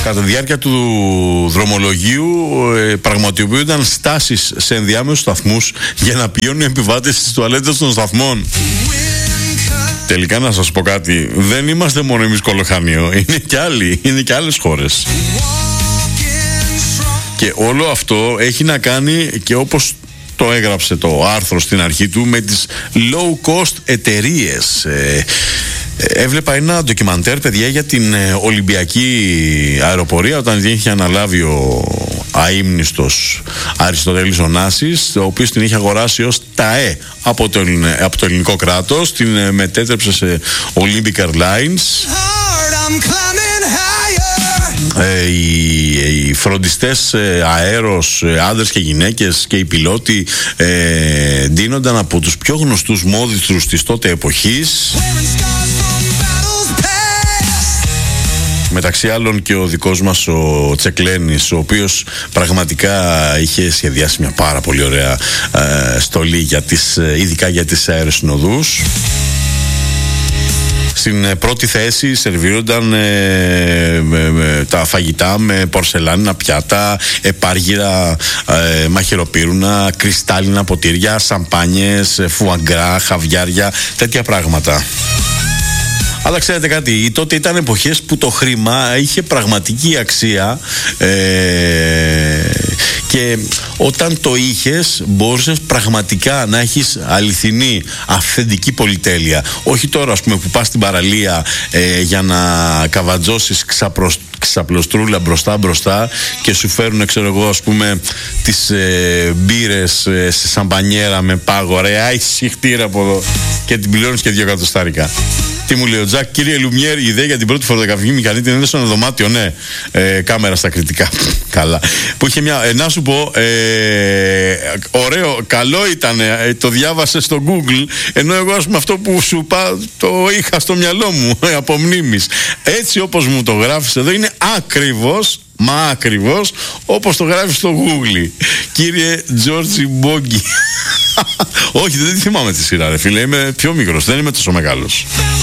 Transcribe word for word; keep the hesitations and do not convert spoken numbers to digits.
Κατά τη διάρκεια του δρομολογίου ε, πραγματοποιούνταν στάσεις σε ενδιάμεσους σταθμούς για να πηγαίνουν οι επιβάτες στις τουαλέτες των σταθμών. Τελικά να σας πω κάτι, δεν είμαστε μόνο εμείς Κολοχάνιο, είναι και άλλοι, είναι και άλλες χώρες. Και όλο αυτό έχει να κάνει και όπως το έγραψε το άρθρο στην αρχή του με τις low cost εταιρείες. Ε, έβλεπα ένα ντοκιμαντέρ, παιδιά, για την Ολυμπιακή αεροπορία όταν την είχε αναλάβει ο αείμνηστος Αριστοτέλης Ωνάσης, ο οποίος την είχε αγοράσει ως ΤΑΕ από το, από το ελληνικό κράτος, την μετέτρεψε σε Olympic Airlines. Ε, οι, οι φροντιστές ε, αέρος, ε, άντρες και γυναίκες και οι πιλότοι ε, ντύνονταν από τους πιο γνωστούς μόδιστρους της τότε εποχής, μεταξύ άλλων και ο δικός μας ο Τσεκλένης, ο οποίος πραγματικά είχε σχεδιάσει μια πάρα πολύ ωραία ε, στολή για τις, ειδικά για τις αεροσυνοδούς. Στην πρώτη θέση σερβίρονταν ε, με, με, τα φαγητά με πορσελάνινα πιάτα, επάργυρα, ε, μαχαιροπύρουνα, κρυστάλλινα ποτήρια, σαμπάνιες, φουαγκρά, χαβιάρια, τέτοια πράγματα. Αλλά ξέρετε κάτι, τότε ήταν εποχές που το χρήμα είχε πραγματική αξία ε, και όταν το είχες μπορούσες πραγματικά να έχεις αληθινή, αυθεντική πολυτέλεια. Όχι τώρα, ας πούμε, που πας στην παραλία ε, για να καβατζώσεις ξαπροσ... ξαπλωστρούλα μπροστά μπροστά και σου φέρουν, ξέρω εγώ, ας πούμε, τις ε, μπύρες ε, σε σαμπανιέρα με πάγο, ρε, άι συχτήρα από εδώ, και την πληρώνεις και δύο εκατοστάρικα. Τι μου λέει ο Τζακ, κύριε Λουμιέρ, η ιδέα για την πρώτη φωτογραφική μηχανή την έδωσε στο δωμάτιο, ναι. Ε, κάμερα στα κριτικά. Καλά. Που είχε μια. Ε, να σου πω, ε, ωραίο, καλό ήταν, ε, το διάβασε στο Google, ενώ εγώ, ας πούμε, αυτό που σου είπα το είχα στο μυαλό μου ε, από μνήμης. Έτσι όπως μου το γράφεις εδώ είναι ακριβώς, μα ακριβώς όπως το γράφει στο Google, κύριε Τζόρτζι Μπόγκι. Όχι, δεν θυμάμαι τη σειρά, ρε φίλε, είμαι πιο μικρός, δεν είμαι τόσο μεγάλος.